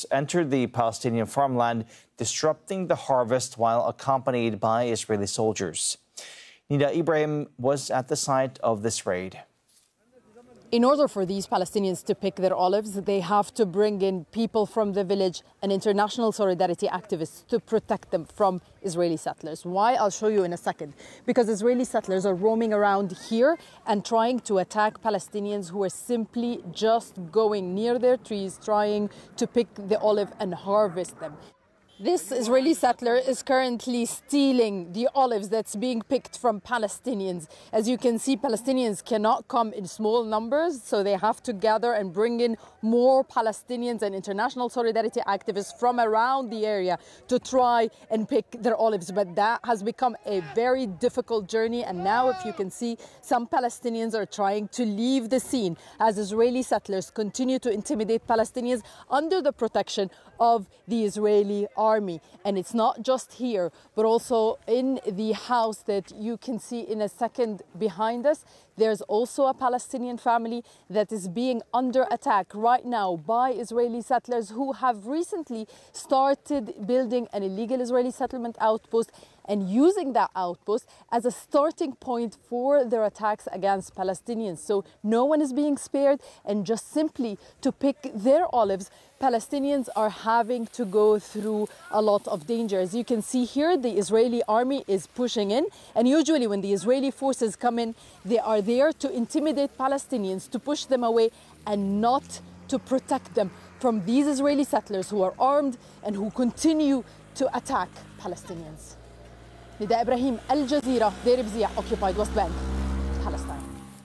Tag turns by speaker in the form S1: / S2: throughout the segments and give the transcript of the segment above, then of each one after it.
S1: olives entered the Palestinian farmland, disrupting the harvest while accompanied by Israeli soldiers. Nida Ibrahim was at the site of this raid.
S2: In order for these Palestinians to pick their olives, they have to bring in people from the village and international solidarity activists to protect them from Israeli settlers. Why? I'll show you in a second. Because Israeli settlers are roaming around here and trying to attack Palestinians who are simply just going near their trees, trying to pick the olive and harvest them. This Israeli settler is currently stealing the olives that's being picked from Palestinians. As you can see, Palestinians cannot come in small numbers, so they have to gather and bring in more Palestinians and international solidarity activists from around the area to try and pick their olives. But that has become a very difficult journey. And now, if you can see, some Palestinians are trying to leave the scene as Israeli settlers continue to intimidate Palestinians under the protection of the Israeli army. And it's not just here, but also in the house that you can see in a second behind us. There's also a Palestinian family that is being under attack right now by Israeli settlers who have recently started building an illegal Israeli settlement outpost and using that outpost as a starting point for their attacks against Palestinians. So no one is being spared, and just simply to pick their olives, Palestinians are having to go through a lot of danger. As you can see here, the Israeli army is pushing in, and usually when the Israeli forces come in, they are there to intimidate Palestinians, to push them away and not to protect them from these Israeli settlers who are armed and who continue to attack Palestinians. Nida Ibrahim, Al Jazeera, Deir Bzia, occupied West Bank, Palestine.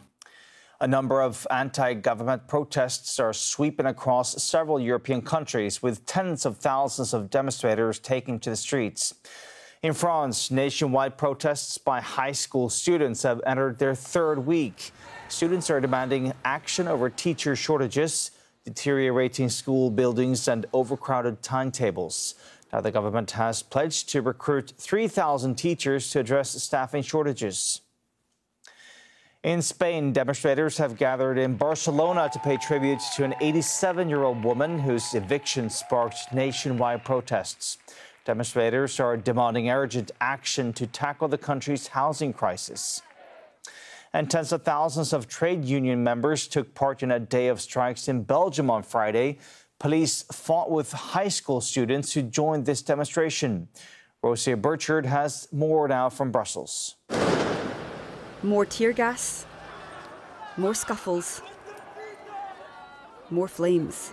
S1: A number of anti-government protests are sweeping across several European countries, with tens of thousands of demonstrators taking to the streets. In France, nationwide protests by high school students have entered their third week. Students are demanding action over teacher shortages, deteriorating school buildings, and overcrowded timetables. Now, the government has pledged to recruit 3,000 teachers to address staffing shortages. In Spain, demonstrators have gathered in Barcelona to pay tribute to an 87-year-old woman whose eviction sparked nationwide protests. Demonstrators are demanding urgent action to tackle the country's housing crisis. And tens of thousands of trade union members took part in a day of strikes in Belgium on Friday. Police fought with high school students who joined this demonstration. Rosia Burchard has more now from Brussels.
S3: More tear gas, more scuffles, more flames.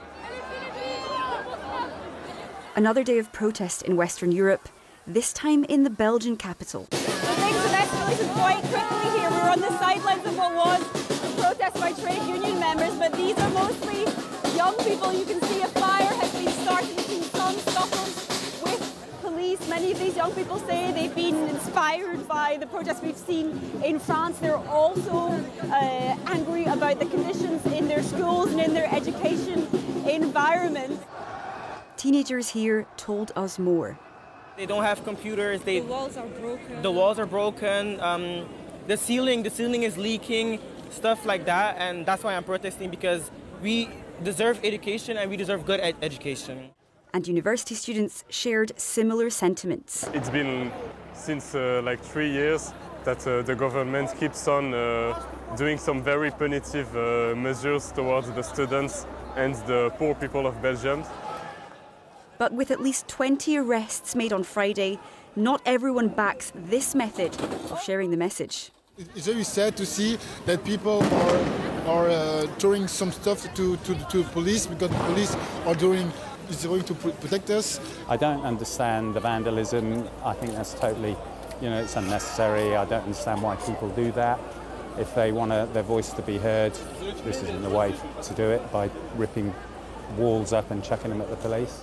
S3: Another day of protest in Western Europe, this time in the Belgian capital.
S4: Things have escalated quite quickly here. We're on the sidelines of what was a protest by trade union members, but these are mostly young people. You can see a fire has been started between some scuffles with police. Many of these young people say they've been inspired by the protests we've seen in France. They're also angry about the conditions in their schools and in their education environment.
S3: Teenagers here told us more.
S5: They don't have computers.
S4: The walls are broken.
S5: The walls are broken. The ceiling is leaking, stuff like that. And that's why I'm protesting, because we deserve education and we deserve good education.
S3: And university students shared similar sentiments.
S6: It's been since like 3 years that the government keeps on doing some very punitive measures towards the students and the poor people of Belgium.
S3: But with at least 20 arrests made on Friday, not everyone backs this method of sharing the message.
S7: It's very sad to see that people are throwing some stuff to police, because the police is going to protect us.
S8: I don't understand the vandalism. I think that's totally, it's unnecessary. I don't understand why people do that. If they want their voice to be heard, this isn't the way to do it, by ripping walls up and chucking them at the police.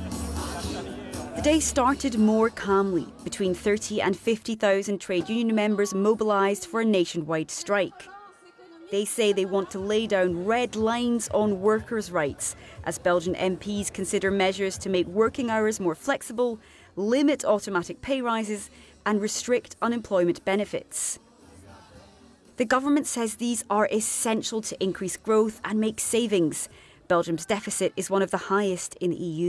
S3: The day started more calmly. Between 30 and 50,000 trade union members mobilised for a nationwide strike. They say they want to lay down red lines on workers' rights as Belgian MPs consider measures to make working hours more flexible, limit automatic pay rises and restrict unemployment benefits. The government says these are essential to increase growth and make savings. Belgium's deficit is one of the highest in the EU.